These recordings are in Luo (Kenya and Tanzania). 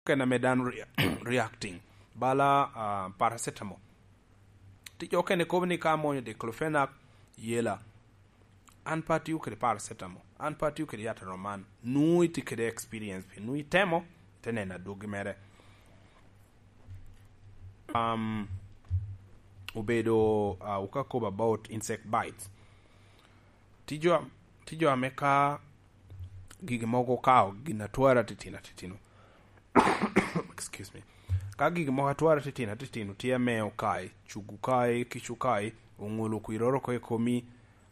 kena medan reacting bala paracetamol ti jo kene ko ni ka mo de clofenac yela an patiu kede paracetamol an patiu kede yata roman nui ti kede experience pe nui temo tenena dogi mere ubedo ukakoba about insect bites tijo ameka gige mogo kao gina tuara titino excuse me ka gige mogo tuara titino tia meo kai chugu kai kichu kai ungulu kuiroro ko komi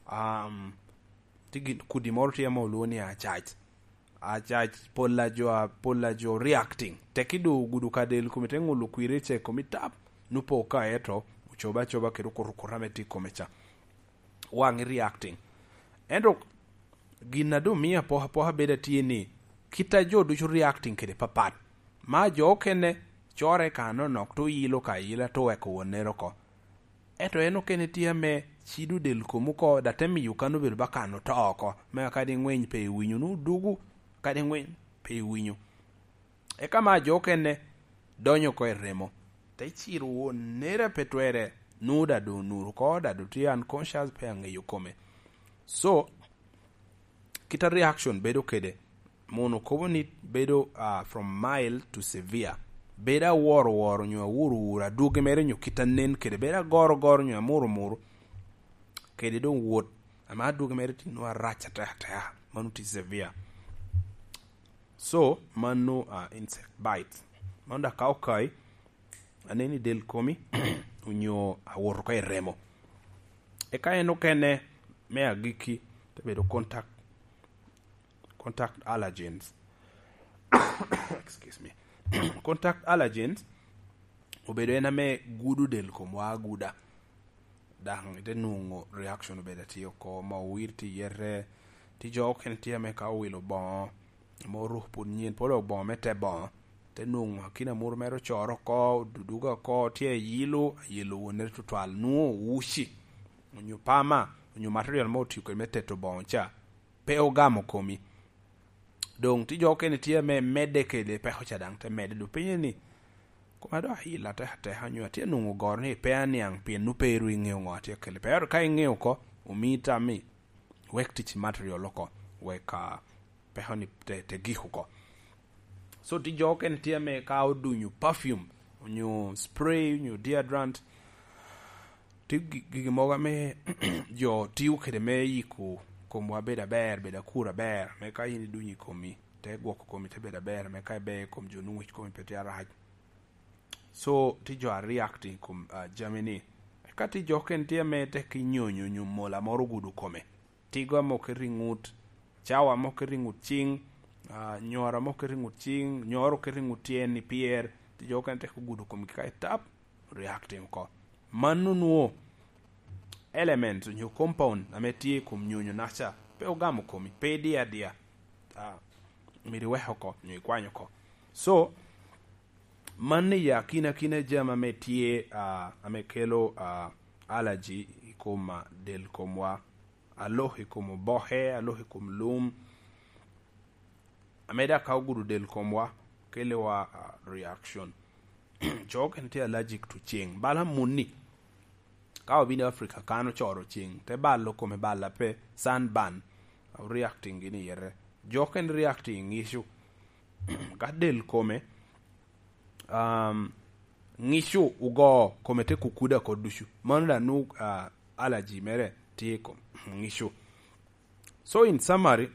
tigi kudi moro tia moloni a charge pola jo reacting tekidu gudu kadel komitengulu kuireche komitap nupo ka eto uchoba kedo kurukurameti komecha wangi reacting endo gina do mia poha beda tieni kita jo du reacting kede papat ma jo kene chore kano nok to yilo ka yila to weko wonero ko eto eno kene tia me chidu del komuko da temi yukano bil bakano to oko me ka di ngwen pe winyu nu dugu ka di ngwen pe winyu e kama jo kene donyo ko remo te chiru wonera petwere nuda do nuru ko da do ti unconscious pe ngeyo kome so kita reaction bedo kede mono koboni bedo from mild to severe beda woro nywa wura duge mere nyu kita nen kede beda goro nywa muru kede don wot ama duge mere ti no racha ta manuti severe so manu insect bites manda kaukai aneni del komi unyo aworo kai remo e kai no kene me agiki te bedo contact allergens excuse me contact allergens obedo ena me gudu del komwa guda dang de nungo reaction obedo tiyo ko ma wirti yere ti jo ken tiya me ka wilo bon mo ruh punyin polo bon mete bon te nungo kina mur mero choro ko duduga ko tiye yilo woner tutwal nuo wushi onyu pama onyu material mo tiyo ko mete to bon cha pe ogamo komi donc ti jo ken tiya me medeke de pe hocha dang te mede du pinyeni kuma do hila te hanyo ti nungo gorni pe aniang pien nu pe ru ngeo ngati kele pe ka ngeo ko umita mi wektich material loko weka pe honi te gihu ko so ti jo ken tiya me ka odu nyu perfume nyu spray nyu deodorant ti gigi moga me jo tiu kede me yiku komwa beda kura ber me ka yini dunyi komi te gwoko komi te beda ber me ka be kom jonu wich komi pete araj so ti jo a reacting kom Germany ka ti jo ken tie me te kinyonyo nyumola moro gudu kome ti go mo keringut chawa mo keringut ching nyora mo keringut ching nyoro keringut tien ni pier ti jo ken te gudu komi ka tap reacting ko manunuo element nyu compound ametie kum nyunyu nacha pe ogamo komi pe dia miri wehoko nyu kwanyo ko so manni ya kina jama metie amekelo allergy ikoma del komwa alohi komo bohe alohi kum lum ameda kauguru del komwa kelewa reaction jok ente allergic to ching bala munni ka obin Africa kano choro ching te ballo come balla pe sunburn reacting ini yere joken reacting issue gadel come ngishu ugo come te kukuda kodushu manda nu allergy mere tiko ngishu so in summary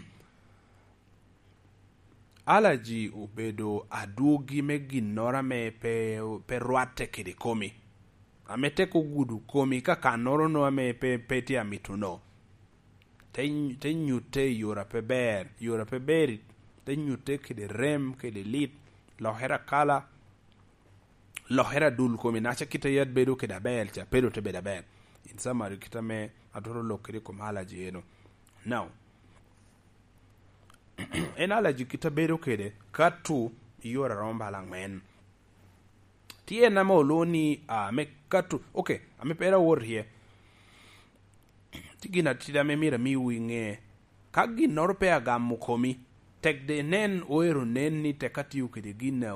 allergy ubedo adugi meginora me pe ruate kede komi amete ko gudu komi ka kanoro no ame pe peti amituno te nyute yura pe ber te nyute kede rem kede lit lohera kala lohera dul komi nacha kita yad bedo kede bel cha pedo te beda bel in summary kita me adoro lokere ko allergy eno now en allergy kita bedo kede katu yura romba lang men tie na moloni me katu okay ame pera wor here tigina tida me mira mi winge kagi norpe agam komi tek de nen oero nen ni tek atiyo kede gin